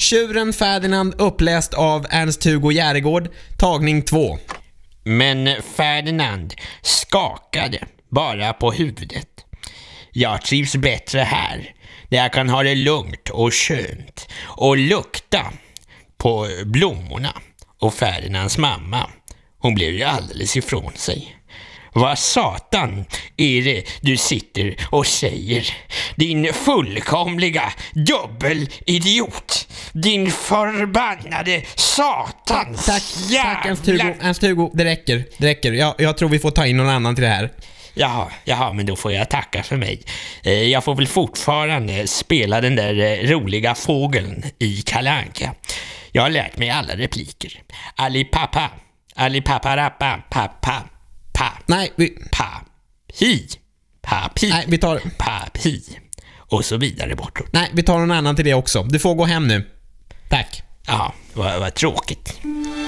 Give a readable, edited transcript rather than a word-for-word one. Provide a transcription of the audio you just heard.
Tjuren Ferdinand uppläst av Ernst-Hugo Järegård, tagning 2. Men Ferdinand skakade bara på huvudet. Jag trivs bättre här, där jag kan ha det lugnt och skönt och lukta på blommorna. Och Ferdinands mamma, hon blev ju alldeles ifrån sig. Vad satan är det du sitter och säger? Din fullkomliga dubbelidiot. Din förbannade satan. Tack Ernst-Hugo, det räcker. Jag tror vi får ta in någon annan till det här. Jaha, men då får jag tacka för mig. Jag får väl fortfarande spela den där roliga fågeln i Kalle Anka. Jag har lärt mig alla repliker. Alipapa, rappa, pappa. Pa. Nej, pa. Hi. Pa, pi. Nej, vi tar... Pa, pi. Och så vidare bortåt. Nej, vi tar någon annan till det också. Du får gå hem nu. Tack. Ja, vad tråkigt.